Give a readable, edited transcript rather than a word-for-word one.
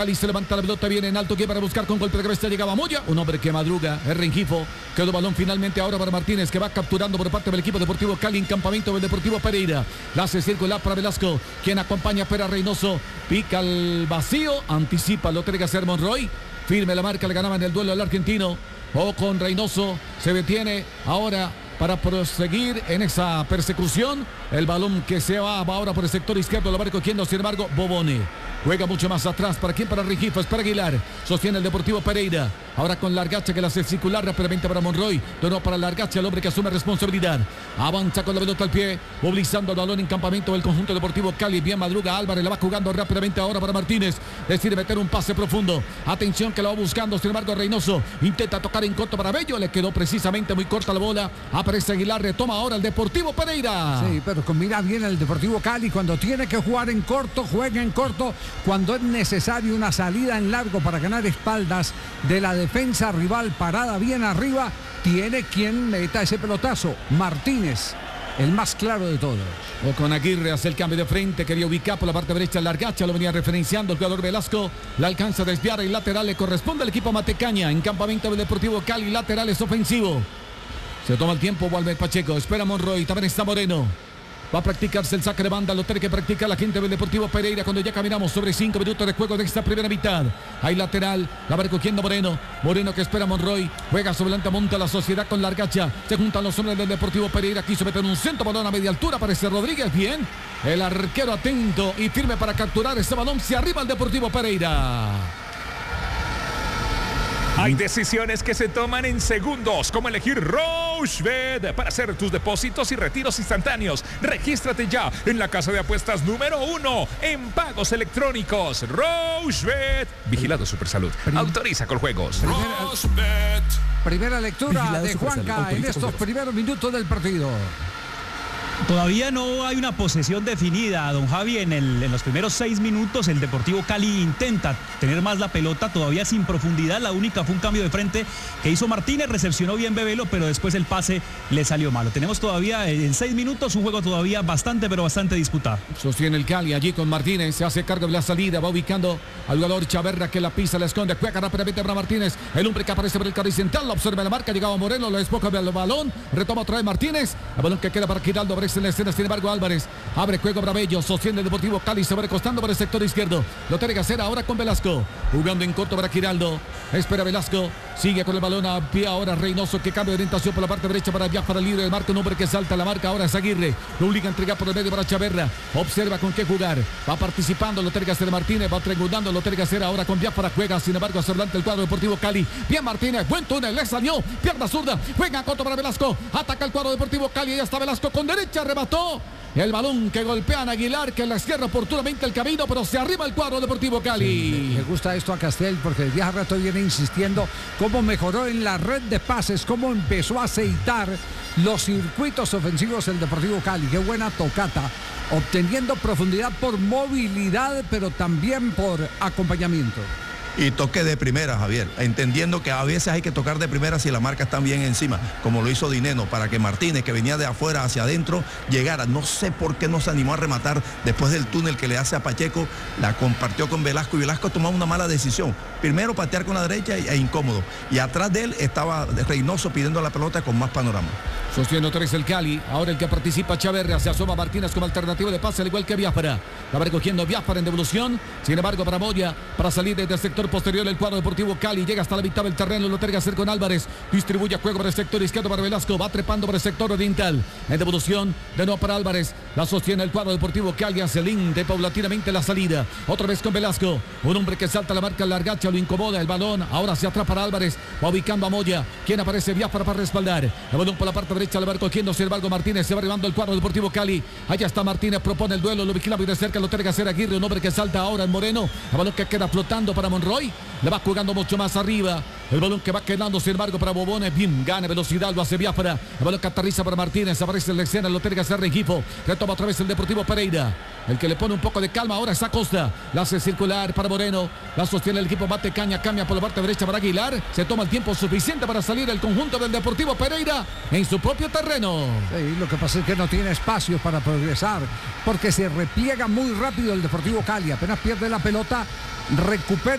Cali se levanta la pelota, viene en alto, que para buscar con golpe de cabeza llegaba Moya, un hombre que madruga, es Rengifo, quedó el balón finalmente ahora para Martínez, que va capturando por parte del equipo Deportivo Cali en campamento del Deportivo Pereira, la hace circular para Velasco, quien acompaña a Pera Reynoso, pica el vacío, anticipa, lo tiene que hacer Monroy, firme la marca, le ganaba en el duelo al argentino, o con Reynoso, se detiene ahora para proseguir en esa persecución. El balón que se va ahora por el sector izquierdo, lo va recogiendo, sin embargo, Bobone. Juega mucho más atrás. ¿Para quién? Para Rengifo, es para Aguilar. Sostiene el Deportivo Pereira. Ahora con Largacha, que la hace circular rápidamente para Monroy. De nuevo para Largacha, el hombre que asume responsabilidad. Avanza con la pelota al pie, movilizando el balón en campamento del conjunto Deportivo Cali. Bien madruga Álvarez, la va jugando rápidamente ahora para Martínez. Decide meter un pase profundo. Atención que lo va buscando, sin embargo, Reynoso intenta tocar en corto para Bello. Le quedó precisamente muy corta la bola. Aparece Aguilar, retoma ahora el Deportivo Pereira. Sí, pero combina bien el Deportivo Cali. Cuando tiene que jugar en corto, juega en corto. Cuando es necesario una salida en largo para ganar espaldas de la defensa rival parada bien arriba, tiene quien meta ese pelotazo. Martínez, el más claro de todos. O con Aguirre hace el cambio de frente, quería ubicar por la parte derecha Largacha, lo venía referenciando el jugador Velasco, la alcanza a desviar, el lateral le corresponde al equipo Matecaña, en campamento del Deportivo Cali, lateral es ofensivo. Se toma el tiempo, Walmer Pacheco, espera Monroy, también está Moreno. Va a practicarse el saque de banda, lo tiene que practicar la gente del Deportivo Pereira cuando ya caminamos sobre 5 minutos de juego de esta primera mitad. Hay lateral, la va recogiendo Moreno. Moreno que espera a Monroy, juega sobre delante, monta la sociedad con Largacha. Se juntan los hombres del Deportivo Pereira, quiso meter un centro, balón a media altura, aparece Rodríguez, bien. El arquero atento y firme para capturar ese balón, se arriba el Deportivo Pereira. Hay decisiones que se toman en segundos, como elegir Rochebet para hacer tus depósitos y retiros instantáneos. Regístrate ya en la casa de apuestas número 1 en pagos electrónicos. Rochebet. Vigilado Supersalud. Autoriza con juegos. Primera lectura de Juanca en estos primeros minutos del partido. Todavía no hay una posesión definida, don Javi. En los primeros 6 minutos el Deportivo Cali intenta tener más la pelota, todavía sin profundidad. La única fue un cambio de frente que hizo Martínez, recepcionó bien Bebelo, pero después el pase le salió malo. Tenemos todavía en 6 minutos un juego todavía bastante disputado. Sostiene el Cali allí con Martínez, se hace cargo de la salida, va ubicando al jugador Chaverra que la pisa, la esconde, juega rápidamente para Martínez, el hombre que aparece por el carril central, la observa la marca, llegaba Moreno, lo despoja el balón, retoma otra vez Martínez, el balón que queda para Giraldo, en la escena, sin embargo Álvarez abre juego para Bello, sostiene el Deportivo Cali, se va recostando por el sector izquierdo, lo tiene que hacer ahora con Velasco, jugando en corto para Giraldo, espera Velasco, sigue con el balón a pie ahora Reynoso que cambia de orientación por la parte derecha para Biafara libre del marco, un hombre que salta la marca, ahora es Aguirre, lo obliga a entregar por el medio para Chaverra, observa con qué jugar, va participando, lo tiene que hacer Martínez, va triangulando, lo tiene que hacer ahora con Biafara, juega sin embargo hacia adelante el cuadro Deportivo Cali, bien Martínez, buen túnel, le salió, pierna zurda, juega corto para Velasco, ataca el cuadro Deportivo Cali, ya está Velasco con derecha, remató, el balón que golpean a Aguilar, que les cierra oportunamente el camino, pero se arriba el cuadro Deportivo Cali. Sí, me gusta esto a Castel porque desde hace rato viene insistiendo cómo mejoró en la red de pases, cómo empezó a aceitar los circuitos ofensivos el Deportivo Cali. Qué buena tocata, obteniendo profundidad por movilidad, pero también por acompañamiento. Y toque de primera, Javier, entendiendo que a veces hay que tocar de primera si la marca está bien encima, como lo hizo Dineno, para que Martínez, que venía de afuera hacia adentro, llegara. No sé por qué no se animó a rematar después del túnel que le hace a Pacheco, la compartió con Velasco y Velasco tomó una mala decisión. Primero patear con la derecha e incómodo. Y atrás de él estaba Reynoso pidiendo la pelota con más panorama. Sostiene otra vez el Cali, ahora el que participa Chaverra, se asoma Martínez como alternativa de pase, al igual que Biafara. La va recogiendo Biafara en devolución, sin embargo para Moya, para salir desde el sector posterior el cuadro Deportivo Cali, llega hasta la mitad del terreno, lo tiene que hacer con Álvarez, distribuye juego para el sector izquierdo para Velasco, va trepando por el sector oriental, en devolución, de nuevo para Álvarez, la sostiene el cuadro Deportivo Cali, hace linde paulatinamente la salida, otra vez con Velasco, un hombre que salta la marca Largacha, lo incomoda el balón, ahora se atrapa para Álvarez, va ubicando a Moya, quien aparece Biafara para respaldar, el balón por la parte derecha, le va cogiendo, sin embargo Martínez se va arribando el cuadro Deportivo Cali, allá está Martínez, propone el duelo, lo vigila muy de cerca, lo tiene que hacer Aguirre, un hombre que salta ahora en Moreno, el balón que queda flotando para Monroy, le va jugando mucho más arriba, El balón que va quedando, sin embargo, para Bobones. Bien, gana velocidad, lo hace Biafra. El balón que aterriza para Martínez. Aparece en la escena, lo tiene que hacer Rengifo. Retoma otra vez el Deportivo Pereira. El que le pone un poco de calma ahora es Acosta. La hace circular para Moreno. La sostiene el equipo, bate caña, cambia por la parte derecha para Aguilar. Se toma el tiempo suficiente para salir el conjunto del Deportivo Pereira en su propio terreno. Sí, lo que pasa es que no tiene espacio para progresar, porque se repliega muy rápido el Deportivo Cali. Apenas pierde la pelota, recupera